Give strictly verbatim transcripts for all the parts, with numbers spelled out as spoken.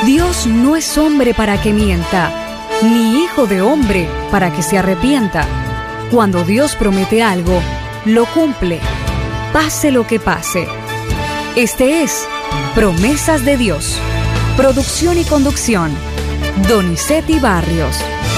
Dios no es hombre para que mienta, ni hijo de hombre para que se arrepienta. Cuando Dios promete algo, lo cumple, pase lo que pase. Este es Promesas de Dios. Producción y conducción, Donizetti Barrios.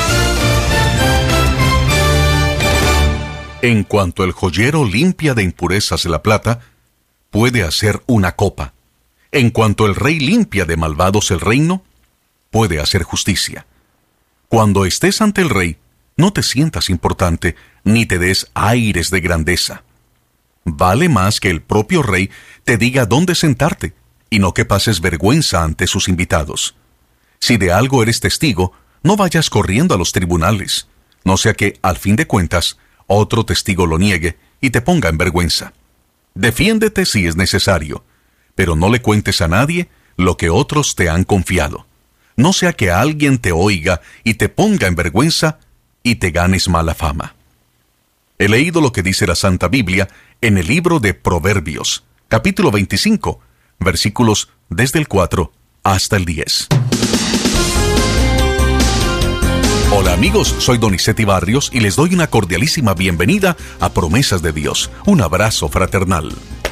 En cuanto el joyero limpia de impurezas la plata, puede hacer una copa. En cuanto el rey limpia de malvados el reino, puede hacer justicia. Cuando estés ante el rey, no te sientas importante, ni te des aires de grandeza. Vale más que el propio rey te diga dónde sentarte, y no que pases vergüenza ante sus invitados. Si de algo eres testigo, no vayas corriendo a los tribunales, no sea que, al fin de cuentas, otro testigo lo niegue y te ponga en vergüenza. Defiéndete si es necesario, pero no le cuentes a nadie lo que otros te han confiado. No sea que alguien te oiga y te ponga en vergüenza y te ganes mala fama. He leído lo que dice la Santa Biblia en el libro de Proverbios, capítulo veinticinco, versículos desde el cuatro hasta el diez. Hola amigos, soy Donizetti Barrios y les doy una cordialísima bienvenida a Promesas de Dios. Un abrazo fraternal.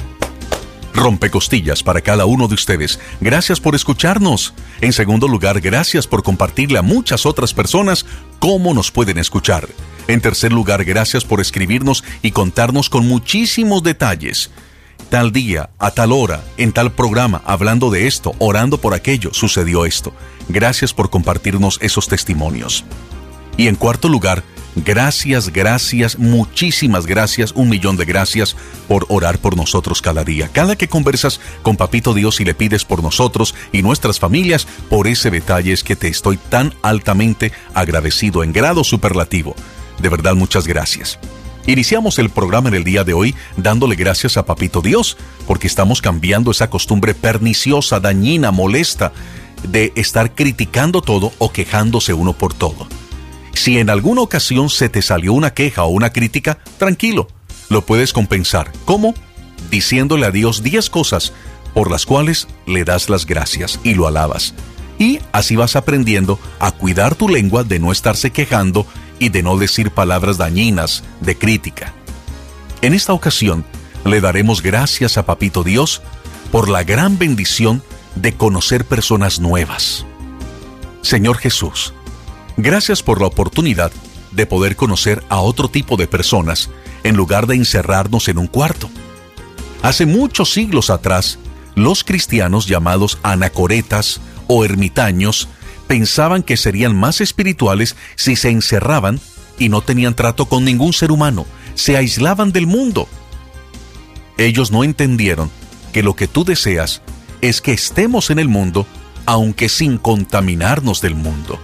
Rompecostillas para cada uno de ustedes. Gracias por escucharnos. En segundo lugar, gracias por compartirle a muchas otras personas cómo nos pueden escuchar. En tercer lugar, gracias por escribirnos y contarnos con muchísimos detalles. Tal día, a tal hora, en tal programa, hablando de esto, orando por aquello, sucedió esto. Gracias por compartirnos esos testimonios. Y en cuarto lugar, gracias, gracias, muchísimas gracias, un millón de gracias por orar por nosotros cada día. Cada que conversas con Papito Dios y le pides por nosotros y nuestras familias, por ese detalle es que te estoy tan altamente agradecido en grado superlativo. De verdad, muchas gracias. Iniciamos el programa en el día de hoy dándole gracias a Papito Dios, porque estamos cambiando esa costumbre perniciosa, dañina, molesta, de estar criticando todo o quejándose uno por todo. Si en alguna ocasión se te salió una queja o una crítica, tranquilo, lo puedes compensar. ¿Cómo? Diciéndole a Dios diez cosas por las cuales le das las gracias y lo alabas. Y así vas aprendiendo a cuidar tu lengua de no estarse quejando y de no decir palabras dañinas de crítica. En esta ocasión, le daremos gracias a Papito Dios por la gran bendición de conocer personas nuevas. Señor Jesús, gracias por la oportunidad de poder conocer a otro tipo de personas en lugar de encerrarnos en un cuarto. Hace muchos siglos atrás, los cristianos llamados anacoretas o ermitaños pensaban que serían más espirituales si se encerraban y no tenían trato con ningún ser humano, se aislaban del mundo. Ellos no entendieron que lo que tú deseas es que estemos en el mundo, aunque sin contaminarnos del mundo.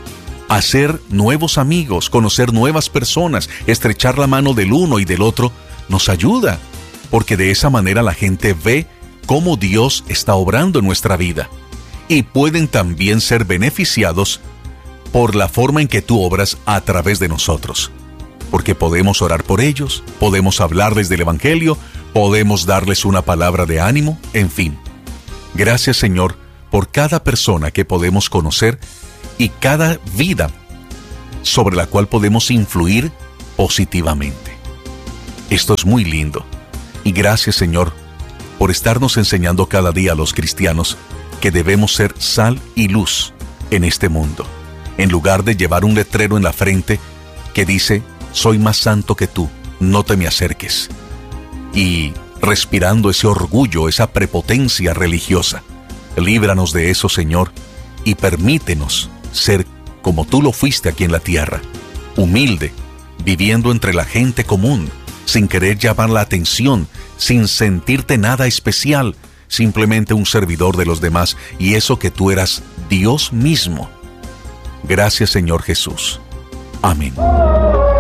Hacer nuevos amigos, conocer nuevas personas, estrechar la mano del uno y del otro, nos ayuda, porque de esa manera la gente ve cómo Dios está obrando en nuestra vida. Y pueden también ser beneficiados por la forma en que tú obras a través de nosotros. Porque podemos orar por ellos, podemos hablarles del Evangelio, podemos darles una palabra de ánimo, en fin. Gracias, Señor, por cada persona que podemos conocer y cada vida sobre la cual podemos influir positivamente. Esto es muy lindo. Y gracias, Señor, por estarnos enseñando cada día a los cristianos que debemos ser sal y luz en este mundo, en lugar de llevar un letrero en la frente que dice, soy más santo que tú, no te me acerques. Y respirando ese orgullo, esa prepotencia religiosa. Líbranos de eso, Señor, y permítenos ser como tú lo fuiste aquí en la tierra, humilde, viviendo entre la gente común, sin querer llamar la atención, sin sentirte nada especial, simplemente un servidor de los demás, y eso que tú eras Dios mismo. Gracias, Señor Jesús. Amén.